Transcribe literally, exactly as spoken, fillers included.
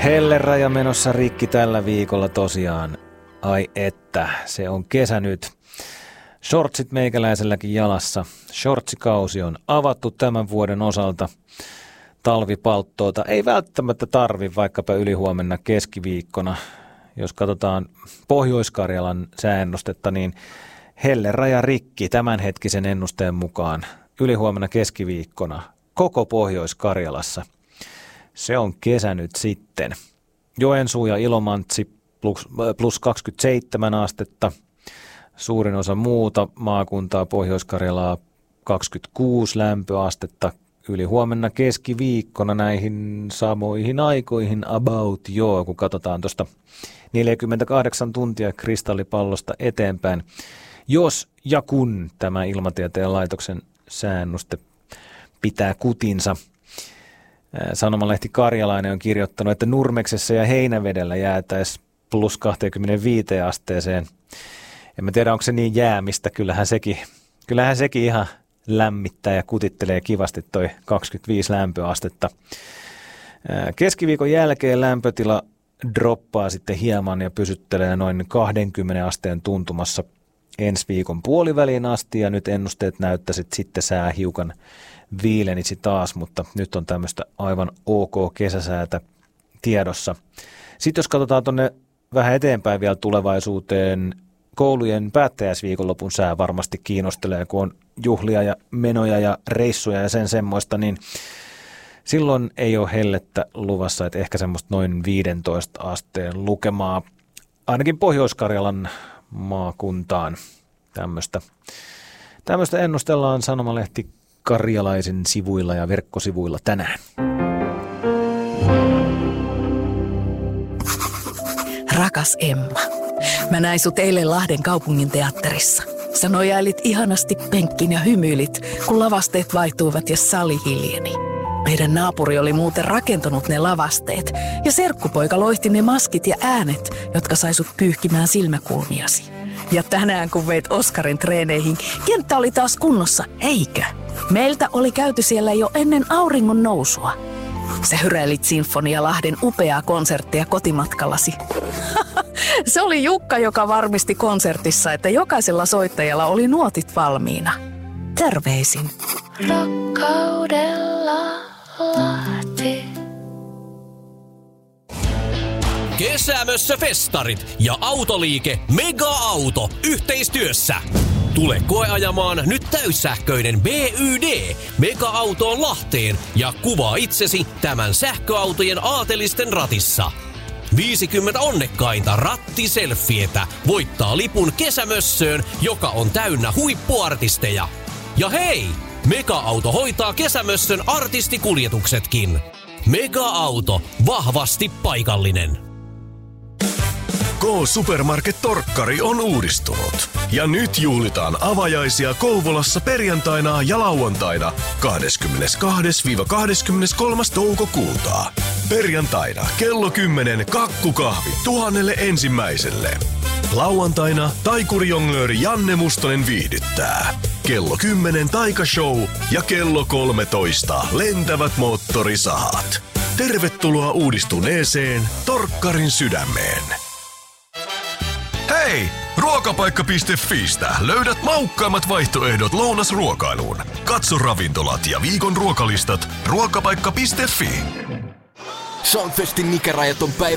Helleraja menossa rikki tällä viikolla tosiaan. Ai että, se on kesä nyt. Shortsit meikäläiselläkin jalassa. Shortsikausi on avattu tämän vuoden osalta. Talvipalttoota ei välttämättä tarvi vaikkapa ylihuomenna keskiviikkona. Jos katsotaan Pohjois-Karjalan sääennustetta, niin helleraja rikki tämänhetkisen ennusteen mukaan ylihuomenna keskiviikkona koko Pohjois-Karjalassa. Se on kesä nyt sitten. Joensuu ja Ilomantsi plus, plus kaksikymmentäseitsemän astetta. Suurin osa muuta maakuntaa Pohjois-Karjalaa kaksikymmentäkuusi lämpöastetta. Yli huomenna keskiviikkona näihin samoihin aikoihin about joo, kun katsotaan tuosta neljäkymmentäkahdeksan tuntia kristallipallosta eteenpäin. Jos ja kun tämä Ilmatieteen laitoksen sääennuste pitää kutinsa. Sanomalehti Karjalainen on kirjoittanut, että Nurmeksessa ja Heinävedellä jäätäisi plus kaksikymmentäviisi asteeseen. En mä tiedä, onko se niin jäämistä. Kyllähän sekin, kyllähän sekin ihan lämmittää ja kutittelee kivasti toi kaksikymmentäviisi lämpöastetta. Keskiviikon jälkeen lämpötila droppaa sitten hieman ja pysyttelee noin kaksikymmentä asteen tuntumassa ensi viikon puoliväliin asti. Ja nyt ennusteet näyttäisi sitten sää hiukan viilenisi taas, mutta nyt on tämmöistä aivan ok kesäsäätä tiedossa. Sitten jos katsotaan tuonne vähän eteenpäin vielä tulevaisuuteen, koulujen päättäjäisviikonlopun sää varmasti kiinnostelee, kun on juhlia ja menoja ja reissuja ja sen semmoista, niin silloin ei ole hellettä luvassa, että ehkä semmoista noin viisitoista asteen lukemaa, ainakin Pohjois-Karjalan maakuntaan tämmöistä. Tämmöistä ennustellaan Sanomalehti Karjalaisen sivuilla ja verkkosivuilla tänään. Rakas Emma, mä näin sut eilen Lahden kaupungin teatterissa. Sä nojailit ihanasti penkkiin ja hymyilit, kun lavasteet vaihtuivat ja sali hiljeni. Meidän naapuri oli muuten rakentanut ne lavasteet ja serkkupoika loihti ne maskit ja äänet, jotka sai sut pyyhkimään silmäkulmiasi. Ja tänään kun veit Oskarin treeneihin, kenttä oli taas kunnossa, eikö? Meiltä oli käyty siellä jo ennen auringon nousua. Sä hyräilit Sinfonia Lahden upeaa konserttia kotimatkallasi. Se oli Jukka, joka varmisti konsertissa, että jokaisella soittajalla oli nuotit valmiina. Terveisin. Rakkaudella Lahti. Kesämössä festarit ja autoliike Mega Auto yhteistyössä. Tule koeajamaan nyt täyssähköinen B Y D Mega-autoon Lahteen ja kuvaa itsesi tämän sähköautojen aatelisten ratissa. viisikymmentä onnekkainta rattiselfietä voittaa lipun kesämössöön, joka on täynnä huippuartisteja. Ja hei! Mega-auto hoitaa kesämössön artistikuljetuksetkin. Mega-auto. Vahvasti paikallinen. K-Supermarket Torkkari on uudistunut. Ja nyt juhlitaan avajaisia Kouvolassa perjantaina ja lauantaina kahdeskymmenestoinen kahdeskymmeneskolmas toukokuuta. Perjantaina kello kymmenen kakkukahvi tuhannelle ensimmäiselle. Lauantaina taikurijonglööri Janne Mustonen viihdyttää. Kello kymmenen taikashow ja kello kolmetoista lentävät moottorisahat. Tervetuloa uudistuneeseen Torkkarin sydämeen. Hei! Ruokapaikka piste fiistä löydät maukkaimmat vaihtoehdot lounasruokailuun. Katso ravintolat ja viikon ruokalistat ruokapaikka piste fi. Soundfestin ikärajat on päivä